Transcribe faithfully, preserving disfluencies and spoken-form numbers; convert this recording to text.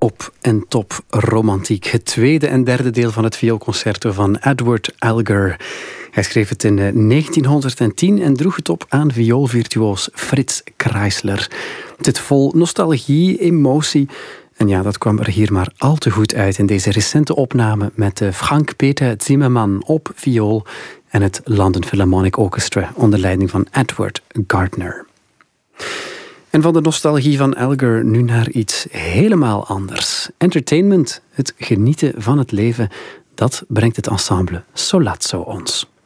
Pop en top romantiek. Het tweede en derde deel van het vioolconcerto van Edward Elgar. Hij schreef het in negentienhonderdtien en droeg het op aan vioolvirtuoos Fritz Kreisler. Het zit vol nostalgie, emotie. En ja, dat kwam er hier maar al te goed uit in deze recente opname met Frank-Peter Zimmermann op viool en het London Philharmonic Orchestra onder leiding van Edward Gardner. En van de nostalgie van Elgar nu naar iets helemaal anders. Entertainment, het genieten van het leven, dat brengt het ensemble Solazzo ons.